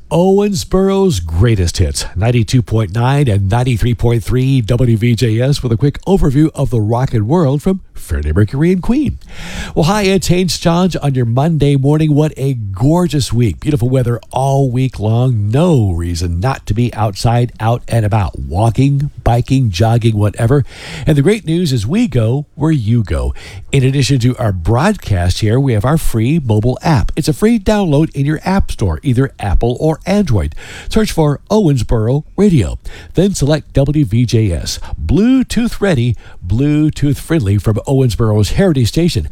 Owensboro's greatest hits, 92.9 and 93.3 WVJS, with a quick overview of the rockin' world from Freddie Mercury and Queen. Well, hi, it's Haynes Johns on your Monday morning. What a gorgeous week. Beautiful weather all week long. No reason not to be outside, out and about, walking, biking, jogging, whatever. And the great news is we go where you go. In addition to our broadcast here, we have our free mobile app. It's a free download in your app store, either Apple or Android. Search for Owensboro Radio. Then select WVJS. Bluetooth ready, Bluetooth friendly from Owensboro's Heritage Station,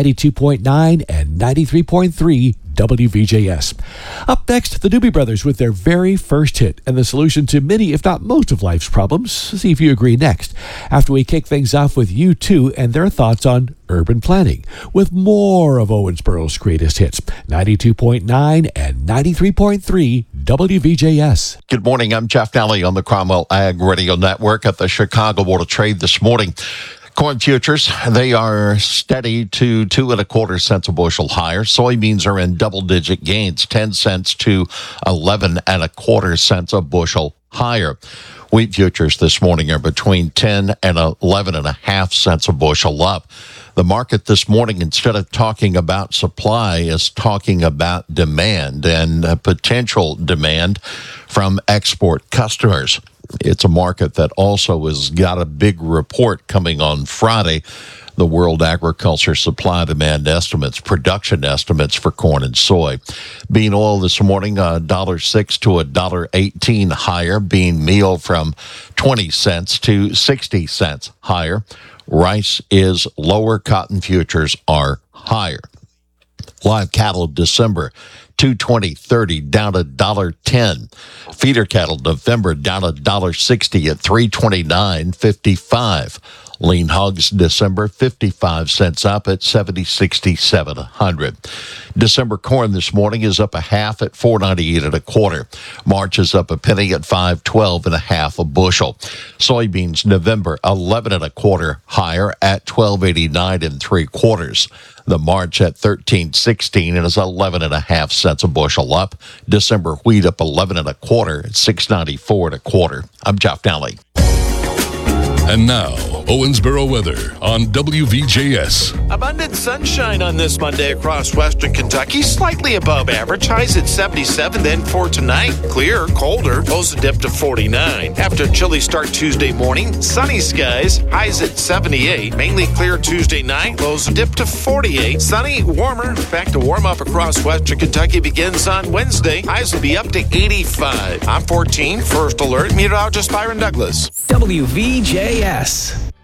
92.9 and 93.3 WVJS. Up next, the Doobie Brothers with their very first hit and the solution to many, if not most, of life's problems. See if you agree next, after we kick things off with U2 and their thoughts on urban planning, with more of Owensboro's greatest hits, 92.9 and 93.3 WVJS. Good morning. I'm Jeff Nally on the Cromwell Ag Radio Network at the Chicago Board of Trade this morning. Corn futures, they are steady to 2 1/4 cents a bushel higher. Soybeans are in double-digit gains, 10 cents to 11 1/4 cents a bushel higher. Wheat futures this morning are between 10 and 11 1/2 cents a bushel up. The market this morning, instead of talking about supply, is talking about demand and potential demand from export customers. It's a market that also has got a big report coming on Friday. The World Agriculture Supply Demand Estimates, production estimates for corn and soy. Bean oil this morning, $1.06 to $1.18 higher. Bean meal from 20 cents to 60 cents higher. Rice is lower. Cotton futures are higher. Live cattle December, 220.30 down to $1.10. Feeder cattle November down to $1.60 at 329.55. Lean hogs December 55 cents up at 70.67 December corn this morning is up 1/2 at 4.98 1/4. March is up a penny at 5.12 1/2 a bushel. Soybeans November 11 1/4 higher at 12.89 3/4. The March at 13.16 and is 11 1/2 cents a bushel up. December wheat up 11 1/4 at 6.94 1/4. I'm Jeff Nally. And now, Owensboro weather on WVJS. Abundant sunshine on this Monday across western Kentucky, slightly above average. Highs at 77, then for tonight, clear, colder, lows a dip to 49. After a chilly start Tuesday morning, sunny skies, highs at 78, mainly clear Tuesday night, lows a dip to 48. Sunny, warmer, back to warm up across western Kentucky begins on Wednesday. Highs will be up to 85. I'm 14, First Alert, meteorologist Byron Douglas. WVJS.